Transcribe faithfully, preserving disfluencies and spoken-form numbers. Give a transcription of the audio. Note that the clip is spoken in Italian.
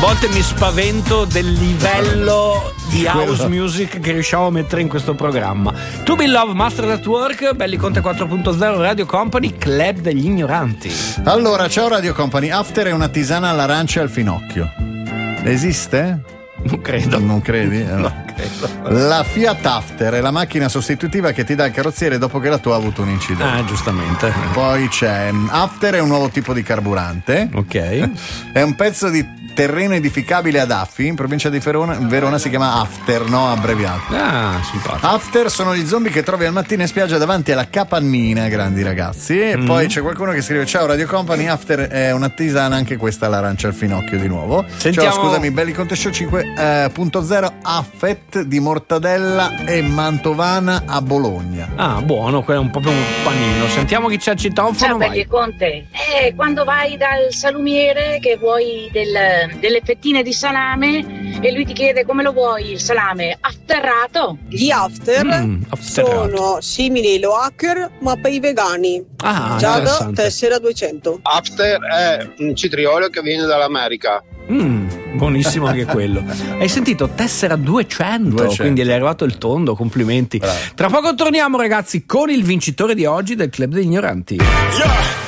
volte mi spavento del livello di house music che riusciamo a mettere in questo programma. To Be Love, Master at Work, Belli Conte quattro punto zero, Radio Company, Club degli ignoranti. Allora, ciao Radio Company. After è una tisana all'arancia e al finocchio. Esiste? Non credo. Non credi? Eh, no, credo. La Fiat After è la macchina sostitutiva che ti dà il carrozziere dopo che la tua ha avuto un incidente. Ah, giustamente. Poi c'è After, è un nuovo tipo di carburante. Ok. È un pezzo di terreno edificabile ad Affi, in provincia di Verona, Verona si chiama After, no? Abbreviato. Ah, simpatico. After sono gli zombie che trovi al mattino in spiaggia davanti alla capannina, grandi ragazzi. E mm. poi c'è qualcuno che scrive: ciao Radio Company, After è una tisana, anche questa l'arancia al finocchio di nuovo. Sentiamo... Ciao, scusami, Belli Conte Show cinque punto zero, Affet di mortadella e mantovana a Bologna. Ah, buono, quello è un proprio un panino. Sentiamo chi c'è al citofono. Ciao Belli Conte. Eh, quando vai dal salumiere che vuoi del delle fettine di salame e lui ti chiede come lo vuoi il salame afterrato. Gli after mm, sono simili ai loacker ma per i vegani. Ah, Giada Tessera duecento. After è un citriolo che viene dall'America. Mm, buonissimo anche quello. Hai sentito Tessera duecento, duecento, quindi è arrivato il tondo, complimenti. Bravo. Tra poco torniamo ragazzi con il vincitore di oggi del Club degli Ignoranti. Yeah.